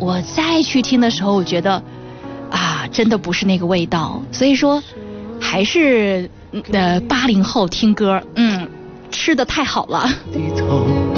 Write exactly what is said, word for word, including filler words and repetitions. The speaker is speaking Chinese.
我再去听的时候，我觉得啊，真的不是那个味道。所以说，还是呃八零后听歌，嗯，吃的太好了。低头